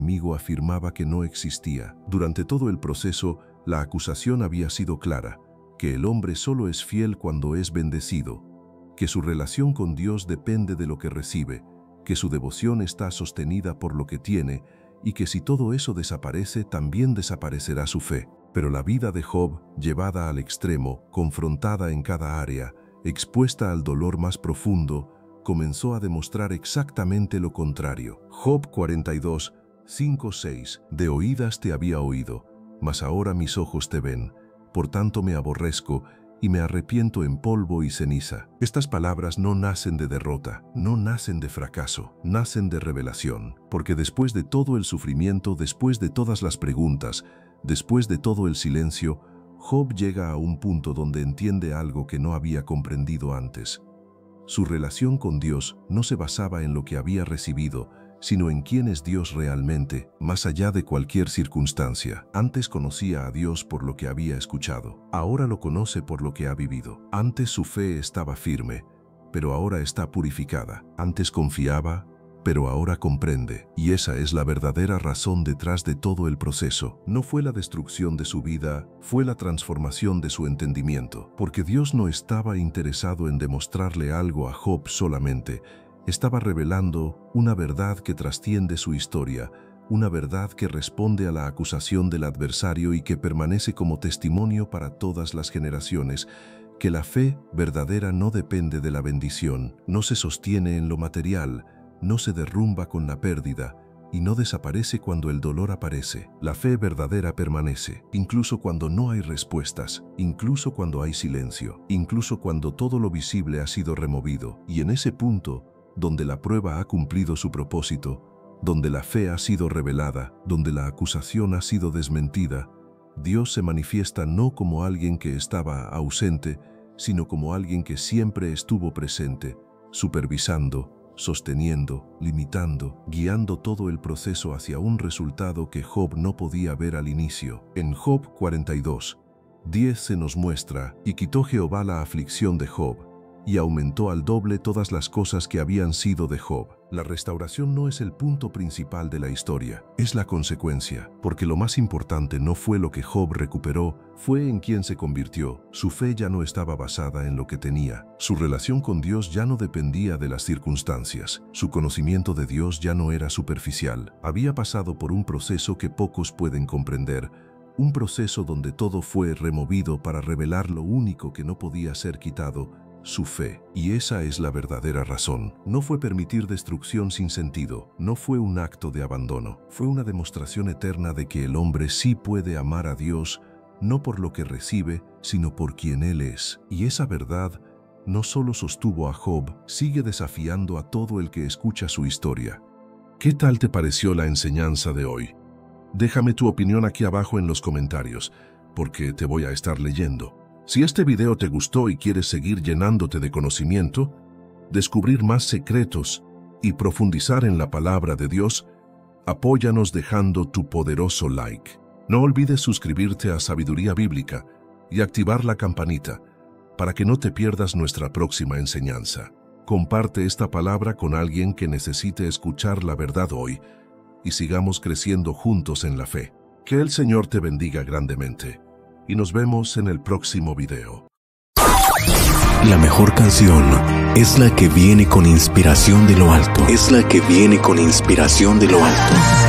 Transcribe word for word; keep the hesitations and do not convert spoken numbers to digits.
enemigo afirmaba que no existía. Durante todo el proceso, la acusación había sido clara, que el hombre solo es fiel cuando es bendecido, que su relación con Dios depende de lo que recibe, que su devoción está sostenida por lo que tiene, y que si todo eso desaparece, también desaparecerá su fe. Pero la vida de Job, llevada al extremo, confrontada en cada área, expuesta al dolor más profundo, comenzó a demostrar exactamente lo contrario. Job cuarenta y dos, cinco, seis. De oídas te había oído, mas ahora mis ojos te ven. Por tanto me aborrezco y me arrepiento en polvo y ceniza. Estas palabras no nacen de derrota, no nacen de fracaso, nacen de revelación. Porque después de todo el sufrimiento, después de todas las preguntas, después de todo el silencio, Job llega a un punto donde entiende algo que no había comprendido antes. Su relación con Dios no se basaba en lo que había recibido, sino en quién es Dios realmente, más allá de cualquier circunstancia. Antes conocía a Dios por lo que había escuchado, ahora lo conoce por lo que ha vivido. Antes su fe estaba firme, pero ahora está purificada. Antes confiaba, pero ahora comprende. Y esa es la verdadera razón detrás de todo el proceso. No fue la destrucción de su vida, fue la transformación de su entendimiento. Porque Dios no estaba interesado en demostrarle algo a Job solamente, estaba revelando una verdad que trasciende su historia, una verdad que responde a la acusación del adversario y que permanece como testimonio para todas las generaciones, que la fe verdadera no depende de la bendición, no se sostiene en lo material, no se derrumba con la pérdida y no desaparece cuando el dolor aparece. La fe verdadera permanece, incluso cuando no hay respuestas, incluso cuando hay silencio, incluso cuando todo lo visible ha sido removido. Y en ese punto, donde la prueba ha cumplido su propósito, donde la fe ha sido revelada, donde la acusación ha sido desmentida, Dios se manifiesta no como alguien que estaba ausente, sino como alguien que siempre estuvo presente, supervisando, sosteniendo, limitando, guiando todo el proceso hacia un resultado que Job no podía ver al inicio. En Job cuarenta y dos, diez se nos muestra, y quitó Jehová la aflicción de Job, y aumentó al doble todas las cosas que habían sido de Job. La restauración no es el punto principal de la historia, es la consecuencia, porque lo más importante no fue lo que Job recuperó, fue en quien se convirtió. Su fe ya no estaba basada en lo que tenía, su relación con Dios ya no dependía de las circunstancias, su conocimiento de Dios ya no era superficial, había pasado por un proceso que pocos pueden comprender, un proceso donde todo fue removido para revelar lo único que no podía ser quitado, su fe. Y esa es la verdadera razón. No fue permitir destrucción sin sentido, no fue un acto de abandono, fue una demostración eterna de que el hombre sí puede amar a Dios, no por lo que recibe, sino por quien Él es. Y esa verdad no solo sostuvo a Job, sigue desafiando a todo el que escucha su historia. ¿Qué tal te pareció la enseñanza de hoy? Déjame tu opinión aquí abajo en los comentarios, porque te voy a estar leyendo. Si este video te gustó y quieres seguir llenándote de conocimiento, descubrir más secretos y profundizar en la palabra de Dios, apóyanos dejando tu poderoso like. No olvides suscribirte a Sabiduría Bíblica y activar la campanita para que no te pierdas nuestra próxima enseñanza. Comparte esta palabra con alguien que necesite escuchar la verdad hoy y sigamos creciendo juntos en la fe. Que el Señor te bendiga grandemente. Y nos vemos en el próximo video. La mejor canción es la que viene con inspiración de lo alto. Es la que viene con inspiración de lo alto.